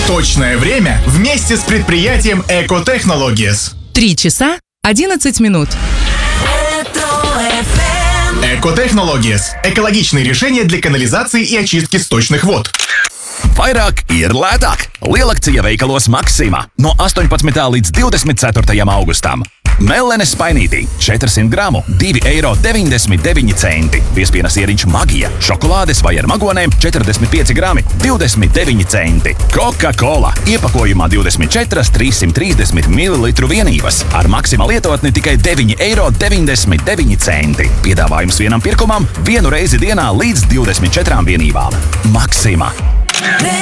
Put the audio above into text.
Точное время вместе с предприятием Экотехнологиes. 3 часа 11 минут. Экотехнологиes – экологичные решения для канализации и очистки сточных вод. Vairāk ir lētāk. Lielakcija veikalos Maxima no 18. līdz 24. augustam. Mellenes spainītī 400 gramu 2,99 eiro. Piespienas ieriņš Magija. Šokolādes vai ar magonēm 45 grami 29 centi. Coca-Cola iepakojumā 24 330 ml vienības. Ar Maxima lietotni tikai 9,99 eiro. Piedāvājums vienam pirkumam vienu reizi dienā līdz 24 vienībām. Maxima.